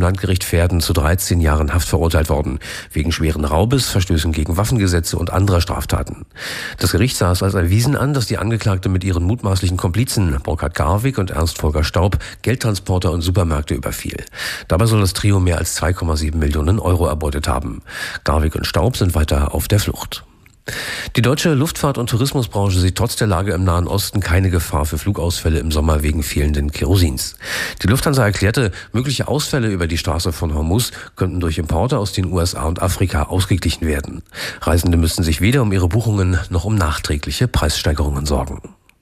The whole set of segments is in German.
Landgericht Verden zu 13 Jahren Haft verurteilt worden, wegen schweren Raubes, Verstößen gegen Waffengesetze und anderer Straftaten. Das Gericht sah es als erwiesen an, dass die Angeklagte mit ihren mutmaßlichen Komplizen Burkhard Garwig und Ernst Volker Staub Geldtransporter und Supermärkte überfiel. Dabei soll das Trio mehr als 2,7 Millionen Euro erbeutet haben. Garwig und Staub sind weiter auf der Flucht. Die deutsche Luftfahrt- und Tourismusbranche sieht trotz der Lage im Nahen Osten keine Gefahr für Flugausfälle im Sommer wegen fehlenden Kerosins. Die Lufthansa erklärte, mögliche Ausfälle über die Straße von Hormuz könnten durch Importe aus den USA und Afrika ausgeglichen werden. Reisende müssten sich weder um ihre Buchungen noch um nachträgliche Preissteigerungen sorgen.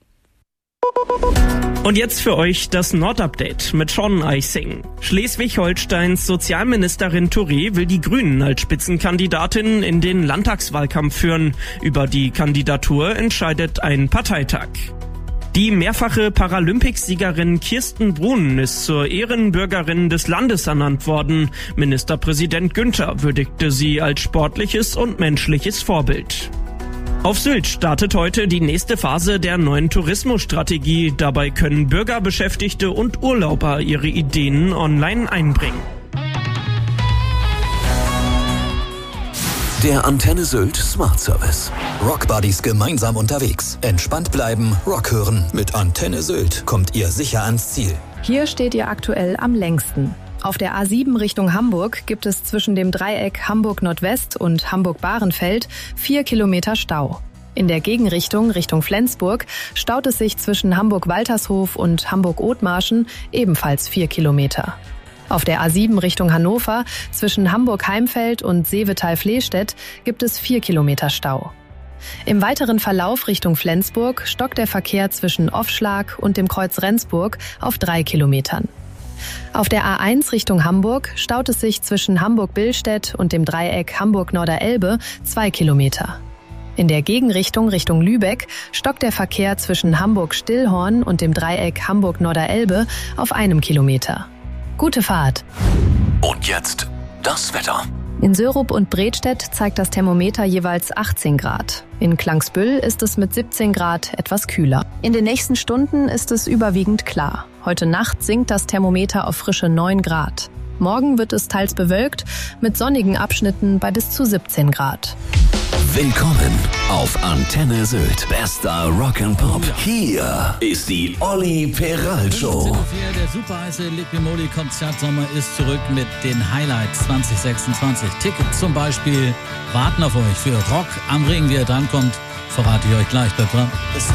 Und jetzt für euch das Nordupdate mit Sean Eising. Schleswig-Holsteins Sozialministerin Touré will die Grünen als Spitzenkandidatin in den Landtagswahlkampf führen. Über die Kandidatur entscheidet ein Parteitag. Die mehrfache Paralympicsiegerin Kirsten Brun ist zur Ehrenbürgerin des Landes ernannt worden. Ministerpräsident Günther würdigte sie als sportliches und menschliches Vorbild. Auf Sylt startet heute die nächste Phase der neuen Tourismusstrategie. Dabei können Bürger, Beschäftigte und Urlauber ihre Ideen online einbringen. Der Antenne Sylt Smart Service. Rockbuddies gemeinsam unterwegs. Entspannt bleiben, Rock hören. Mit Antenne Sylt kommt ihr sicher ans Ziel. Hier steht ihr aktuell am längsten. Auf der A7 Richtung Hamburg gibt es zwischen dem Dreieck Hamburg-Nordwest und Hamburg-Bahrenfeld 4 Kilometer Stau. In der Gegenrichtung Richtung Flensburg staut es sich zwischen Hamburg-Waltershof und Hamburg-Othmarschen ebenfalls 4 Kilometer. Auf der A7 Richtung Hannover zwischen Hamburg-Heimfeld und Seevetal-Flehstedt gibt es 4 Kilometer Stau. Im weiteren Verlauf Richtung Flensburg stockt der Verkehr zwischen Offschlag und dem Kreuz Rendsburg auf 3 Kilometern. Auf der A1 Richtung Hamburg staut es sich zwischen Hamburg-Billstedt und dem Dreieck Hamburg-Norderelbe 2 Kilometer. In der Gegenrichtung Richtung Lübeck stockt der Verkehr zwischen Hamburg-Stillhorn und dem Dreieck Hamburg-Norderelbe auf 1 Kilometer. Gute Fahrt! Und jetzt das Wetter. In Sörup und Bredstedt zeigt das Thermometer jeweils 18 Grad. In Klangsbüll ist es mit 17 Grad etwas kühler. In den nächsten Stunden ist es überwiegend klar. Heute Nacht sinkt das Thermometer auf frische 9 Grad. Morgen wird es teils bewölkt, mit sonnigen Abschnitten bei bis zu 17 Grad. Willkommen auf Antenne Sylt. Bester Rock'n'Pop. Hier ist die Olli Peral Show. Der superheiße Liqui-Moly Konzertsommer ist zurück mit den Highlights 2026. Tickets zum Beispiel warten auf euch für Rock am Ring. Wie ihr drankommt, verrate ich euch gleich. Bleibt dran.